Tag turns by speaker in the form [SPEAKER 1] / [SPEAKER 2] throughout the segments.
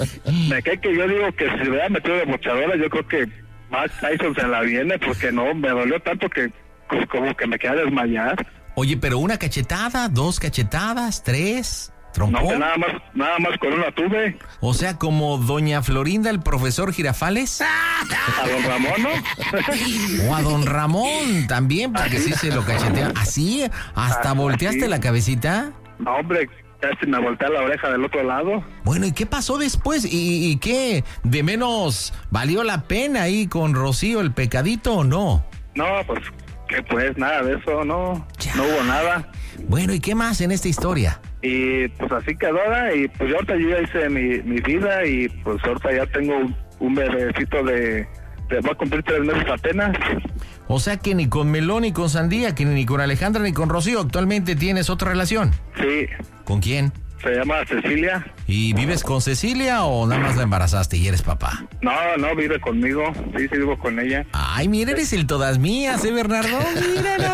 [SPEAKER 1] Me cae que yo digo que si me hubiera metido de boxeadora, yo creo que Mike Tyson se la viene, porque no, me dolió tanto que pues, como que me quedé a desmayar.
[SPEAKER 2] Oye, pero una cachetada, 2 cachetadas, 3, trompón.
[SPEAKER 1] No, que nada más con una tuve.
[SPEAKER 2] O sea, como doña Florinda, el profesor Girafales.
[SPEAKER 1] A don Ramón, ¿no?
[SPEAKER 2] O a don Ramón también, porque sí se lo cachetea. ¿Así? ¿Hasta volteaste la cabecita?
[SPEAKER 1] No, hombre, casi me volteé la oreja del otro lado.
[SPEAKER 2] Bueno, ¿y qué pasó después? ¿Y qué? ¿De menos valió la pena ahí con Rocío el pecadito o no?
[SPEAKER 1] No, pues, que pues, nada de eso, no hubo nada.
[SPEAKER 2] Bueno, ¿y qué más en esta historia?
[SPEAKER 1] Y pues así quedó, ¿verdad? Y pues yo ahorita yo ya hice mi vida y pues ahorita ya tengo un bebecito de va a cumplir 3 meses apenas.
[SPEAKER 2] O sea que ni con Melón ni con Sandía, que ni con Alejandra ni con Rocío actualmente tienes otra relación.
[SPEAKER 1] Sí.
[SPEAKER 2] ¿Con quién?
[SPEAKER 1] Se llama Cecilia.
[SPEAKER 2] ¿Y vives con Cecilia o nada más la embarazaste y eres papá?
[SPEAKER 1] No, vive conmigo. Sí, vivo con ella.
[SPEAKER 2] Ay, mira, eres el todas mías, Bernardo? Mira nada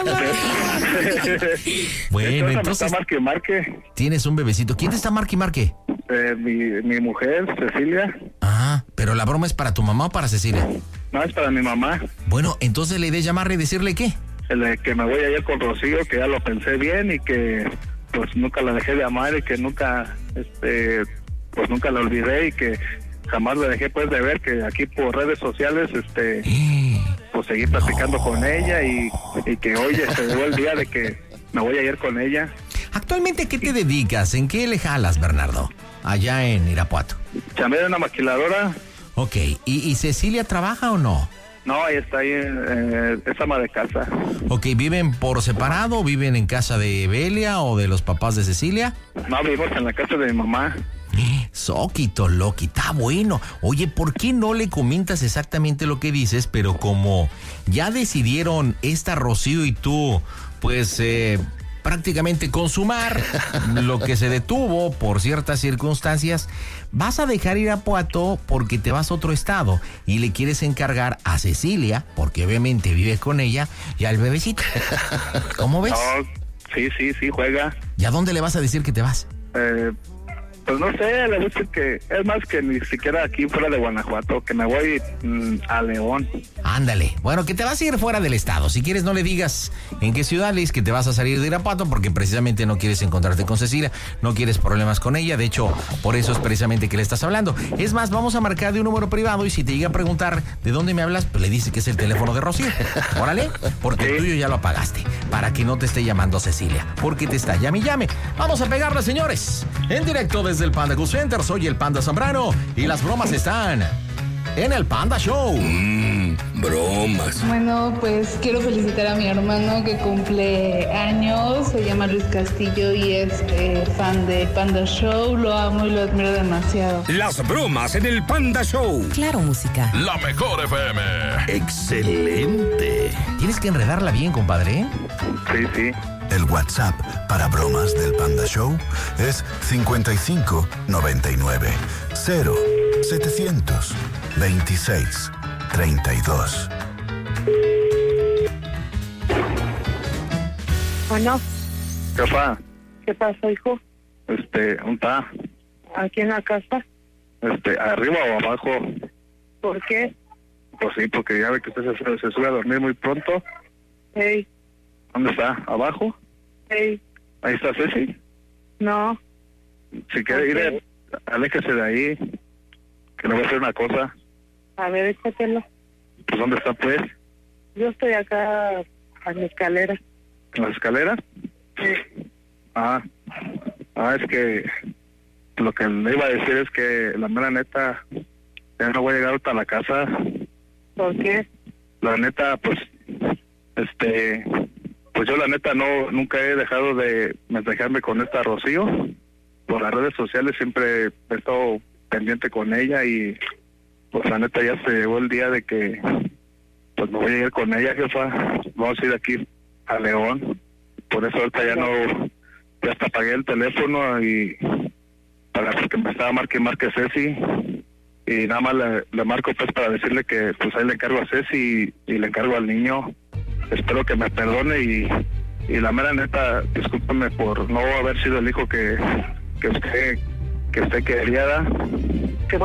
[SPEAKER 2] más. Bueno, entonces...
[SPEAKER 1] Marque.
[SPEAKER 2] Tienes un bebecito. ¿Quién te está marque?
[SPEAKER 1] Mi mujer, Cecilia.
[SPEAKER 2] Ah, pero la broma es para tu mamá o para Cecilia.
[SPEAKER 1] No, es para mi mamá.
[SPEAKER 2] Bueno, entonces la idea es llamarle y decirle ¿qué?
[SPEAKER 1] Que me voy a ir con Rocío, que ya lo pensé bien y que pues nunca la dejé de amar y que nunca, pues nunca la olvidé y que jamás la dejé pues de ver, que aquí por redes sociales, pues seguí platicando con ella y que hoy se llegó el día de que me voy a ir con ella.
[SPEAKER 2] ¿Actualmente qué te dedicas? ¿En qué le jalas, Bernardo? Allá en Irapuato.
[SPEAKER 1] Chamé de una maquiladora.
[SPEAKER 2] Ok, ¿y Cecilia trabaja o no?
[SPEAKER 1] No, ella está ahí, es ama de casa.
[SPEAKER 2] Ok, ¿viven por separado? ¿Viven en casa de Belia o de los papás de Cecilia?
[SPEAKER 1] No, vivimos en la casa de mi mamá.
[SPEAKER 2] Soquito, Loki, está bueno. Oye, ¿por qué no le comentas exactamente lo que dices? Pero como ya decidieron esta Rocío y tú, pues... prácticamente consumar lo que se detuvo por ciertas circunstancias, vas a dejar ir a Irapuato porque te vas a otro estado y le quieres encargar a Cecilia, porque obviamente vives con ella, y al bebecito. ¿Cómo ves?
[SPEAKER 1] No, sí, juega.
[SPEAKER 2] ¿Y a dónde le vas a decir que te vas?
[SPEAKER 1] Pues no sé, le voy a decir que es más que ni siquiera aquí fuera de Guanajuato, que me voy a León.
[SPEAKER 2] Ándale, bueno, que te vas a ir fuera del estado. Si quieres no le digas en qué ciudad, le dices que te vas a salir de Irapuato porque precisamente no quieres encontrarte con Cecilia, no quieres problemas con ella, de hecho, por eso es precisamente que le estás hablando. Es más, vamos a marcar de un número privado y si te llega a preguntar de dónde me hablas, pues le dices que es el teléfono de Rocío. Órale, porque el tuyo ya lo apagaste, para que no te esté llamando Cecilia, porque te está llame y llame. Vamos a pegarle, señores, en directo desde el Panda Cool Center. Soy el Panda Zambrano y las bromas están en el Panda Show.
[SPEAKER 3] Bromas.
[SPEAKER 4] Bueno, pues quiero felicitar a mi hermano que cumple años. Se llama Luis Castillo y es fan de Panda Show. Lo amo y lo admiro demasiado.
[SPEAKER 3] Las bromas en el Panda Show.
[SPEAKER 5] Claro, música.
[SPEAKER 6] La mejor FM.
[SPEAKER 3] Excelente.
[SPEAKER 2] Tienes que enredarla bien, compadre.
[SPEAKER 1] Sí.
[SPEAKER 7] El WhatsApp para bromas del Panda Show es 55 99 0 700 26 32.
[SPEAKER 8] Bueno.
[SPEAKER 1] ¿Qué
[SPEAKER 8] pasa, hijo?
[SPEAKER 1] ¿Dónde está?
[SPEAKER 8] ¿Aquí en la casa?
[SPEAKER 1] ¿Arriba o abajo?
[SPEAKER 8] ¿Por qué?
[SPEAKER 1] Pues sí, porque ya ve que usted se sube a dormir muy pronto.
[SPEAKER 8] Hey.
[SPEAKER 1] ¿Dónde está? ¿Abajo?
[SPEAKER 8] Hey.
[SPEAKER 1] ¿Ahí está Ceci?
[SPEAKER 8] No.
[SPEAKER 1] Si quiere ir, aléjese de ahí, que le voy a hacer una cosa.
[SPEAKER 8] A ver, échatelo.
[SPEAKER 1] Pues ¿dónde está, pues?
[SPEAKER 8] Yo estoy acá a la escalera.
[SPEAKER 1] ¿En las escaleras?
[SPEAKER 8] Sí.
[SPEAKER 1] Es que lo que le iba a decir es que la mera neta ya no voy a llegar hasta la casa.
[SPEAKER 8] ¿Por qué?
[SPEAKER 1] La neta, pues yo la neta nunca he dejado de mensajearme con esta Rocío. Por las redes sociales siempre he estado pendiente con ella y pues la neta ya se llegó el día de que pues me voy a ir con ella, jefa. Vamos a ir aquí a León. Por eso ahorita ya hasta apagué el teléfono y porque me estaba marque Ceci y nada más le marco pues para decirle que pues ahí le encargo a Ceci y le encargo al niño. Espero que me perdone y la mera neta, discúlpeme por no haber sido el hijo que usted quería,